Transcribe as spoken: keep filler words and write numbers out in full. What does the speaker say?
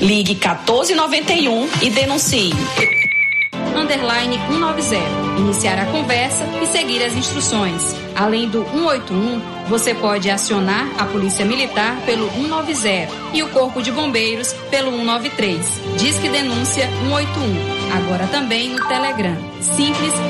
Ligue quatorze noventa e um e denuncie. Underline cento e noventa. Iniciar a conversa e seguir as instruções. Além do cento e oitenta e um, você pode acionar a Polícia Militar pelo cento e noventa e o Corpo de Bombeiros pelo cento e noventa e três. Disque Denúncia cento e oitenta e um. Agora também no Telegram. Simples